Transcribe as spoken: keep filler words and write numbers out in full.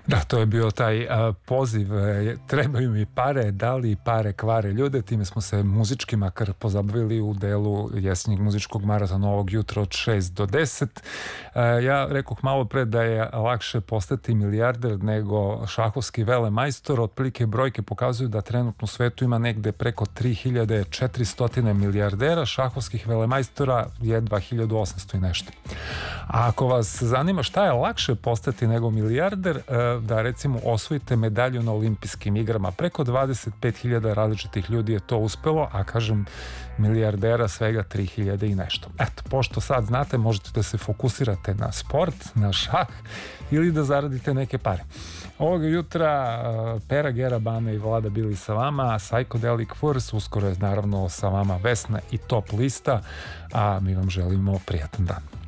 Da, to je bio taj a, poziv, e, trebaju mi pare, da li pare kvare ljude, time smo se muzički makar pozabavili u delu jesenjeg muzičkog maratona ovog jutra od šest do deset. E, ja rekoh malo pre da je lakše postati milijarder nego šahovski velemajstor, otprilike brojke pokazuju da trenutno u svetu ima negde preko tri hiljade četiristo milijardera, šahovskih velemajstora jedva hiljadu osamsto i nešto. A ako vas zanima šta je lakše postati nego milijarder, e, da recimo osvojite medalju na olimpijskim igrama. Preko dvadeset pet hiljada različitih ljudi je to uspelo, a kažem milijardera svega tri hiljade i nešto. Eto, pošto sad znate, možete da se fokusirate na sport, na šah ili da zaradite neke pare. Ovoga jutra Pera, Gera, Bane i Vlada bili sa vama, Psychedelic Furs, uskoro je naravno sa vama Vesna i Top lista, a mi vam želimo prijatan dan.